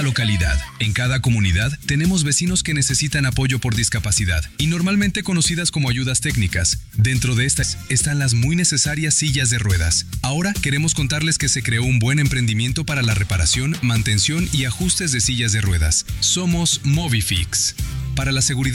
localidad. En cada comunidad tenemos vecinos que necesitan apoyo por discapacidad y normalmente conocidas como ayudas técnicas. Dentro de estas están las muy necesarias sillas de ruedas. Ahora queremos contarles que se creó un buen emprendimiento para la reparación, mantención y ajustes de sillas de ruedas. Somos Movifix. Para la seguridad